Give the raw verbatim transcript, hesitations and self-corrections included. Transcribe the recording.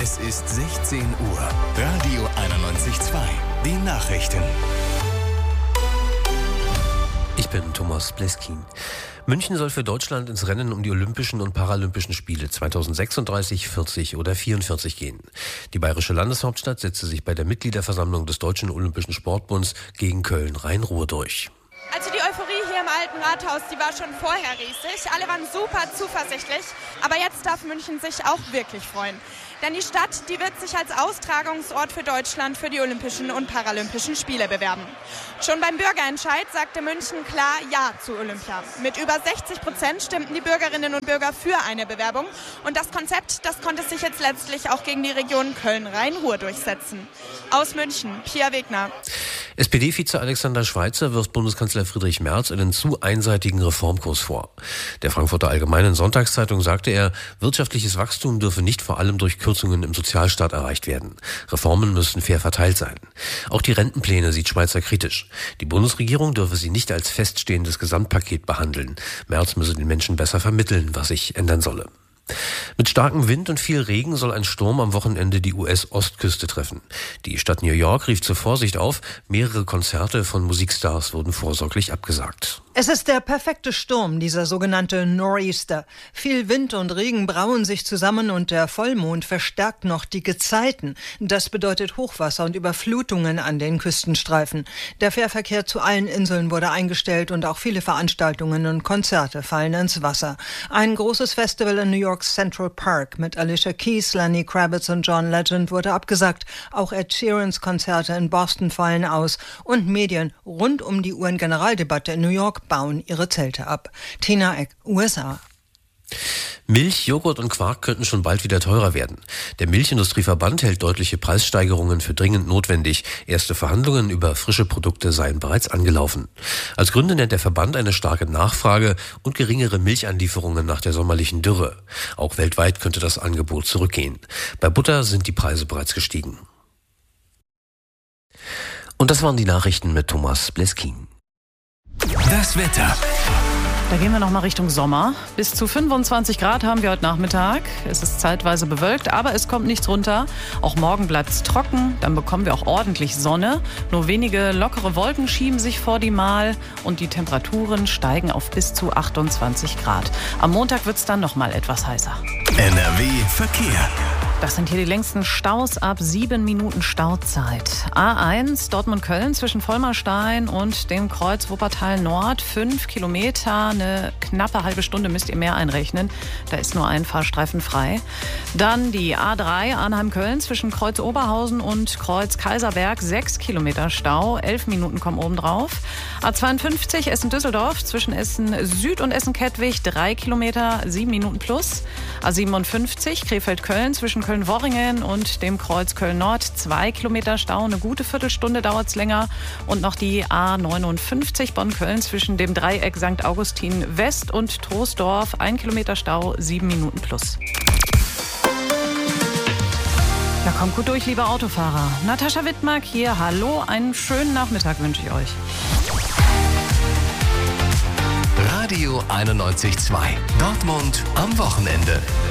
Es ist sechzehn Uhr. Radio einundneunzig Komma zwei. Die Nachrichten. Ich bin Thomas Bleskin. München soll für Deutschland ins Rennen um die Olympischen und Paralympischen Spiele zweitausendsechsunddreißig, vierzig oder vierundvierzig gehen. Die bayerische Landeshauptstadt setzte sich bei der Mitgliederversammlung des Deutschen Olympischen Sportbunds gegen Köln-Rhein-Ruhr durch. Also die Euphorie hier im Alten Rathaus, die war schon vorher riesig. Alle waren super zuversichtlich. Aber jetzt darf München sich auch wirklich freuen. Denn die Stadt, die wird sich als Austragungsort für Deutschland für die Olympischen und Paralympischen Spiele bewerben. Schon beim Bürgerentscheid sagte München klar Ja zu Olympia. Mit über sechzig Prozent stimmten die Bürgerinnen und Bürger für eine Bewerbung. Und das Konzept, das konnte sich jetzt letztlich auch gegen die Region Köln-Rhein-Ruhr durchsetzen. Aus München, Pia Wegner. S P D-Vize Alexander Schweitzer wirft Bundeskanzler Friedrich Merz einen zu einseitigen Reformkurs vor. Der Frankfurter Allgemeinen Sonntagszeitung sagte er, wirtschaftliches Wachstum dürfe nicht vor allem durch Kürzungen im Sozialstaat erreicht werden. Reformen müssten fair verteilt sein. Auch die Rentenpläne sieht Schweitzer kritisch. Die Bundesregierung dürfe sie nicht als feststehendes Gesamtpaket behandeln. Merz müsse den Menschen besser vermitteln, was sich ändern solle. Mit starkem Wind und viel Regen soll ein Sturm am Wochenende die U S-Ostküste treffen. Die Stadt New York rief zur Vorsicht auf. Mehrere Konzerte von Musikstars wurden vorsorglich abgesagt. Es ist der perfekte Sturm, dieser sogenannte Nor'easter. Viel Wind und Regen brauen sich zusammen und der Vollmond verstärkt noch die Gezeiten. Das bedeutet Hochwasser und Überflutungen an den Küstenstreifen. Der Fährverkehr zu allen Inseln wurde eingestellt und auch viele Veranstaltungen und Konzerte fallen ins Wasser. Ein großes Festival in New York Central Park mit Alicia Keys, Lenny Kravitz und John Legend wurde abgesagt. Auch Ed Sheerans Konzerte in Boston fallen aus. Und Medien rund um die U N-Generaldebatte in New York bauen ihre Zelte ab. Tina Eck, U S A. Milch, Joghurt und Quark könnten schon bald wieder teurer werden. Der Milchindustrieverband hält deutliche Preissteigerungen für dringend notwendig. Erste Verhandlungen über frische Produkte seien bereits angelaufen. Als Gründe nennt der Verband eine starke Nachfrage und geringere Milchanlieferungen nach der sommerlichen Dürre. Auch weltweit könnte das Angebot zurückgehen. Bei Butter sind die Preise bereits gestiegen. Und das waren die Nachrichten mit Thomas Bleskin. Das Wetter. Da gehen wir noch mal Richtung Sommer. Bis zu fünfundzwanzig Grad haben wir heute Nachmittag. Es ist zeitweise bewölkt, aber es kommt nichts runter. Auch morgen bleibt es trocken. Dann bekommen wir auch ordentlich Sonne. Nur wenige lockere Wolken schieben sich vor die Mal und die Temperaturen steigen auf bis zu achtundzwanzig Grad. Am Montag wird es dann noch mal etwas heißer. N R W Verkehr. Das sind hier die längsten Staus ab sieben Minuten Stauzeit. A eins Dortmund-Köln zwischen Vollmerstein und dem Kreuz Wuppertal Nord. Fünf Kilometer, eine knappe halbe Stunde müsst ihr mehr einrechnen. Da ist nur ein Fahrstreifen frei. Dann die A drei Arnheim-Köln zwischen Kreuz Oberhausen und Kreuz Kaiserberg. Sechs Kilometer Stau, elf Minuten kommen obendrauf. A zweiundfünfzig Essen-Düsseldorf zwischen Essen Süd und Essen-Kettwig. Drei Kilometer, sieben Minuten plus. A siebenundfünfzig Krefeld-Köln zwischen Köln-Worringen und dem Kreuz Köln-Nord. Zwei Kilometer Stau, eine gute Viertelstunde dauert es länger. Und noch die A neunundfünfzig Bonn-Köln zwischen dem Dreieck Sankt Augustin West und Troisdorf. Ein Kilometer Stau, sieben Minuten plus. Ja, kommt gut durch, liebe Autofahrer. Natascha Wittmark hier, hallo, einen schönen Nachmittag wünsche ich euch. Radio einundneunzig Komma zwei. Dortmund am Wochenende.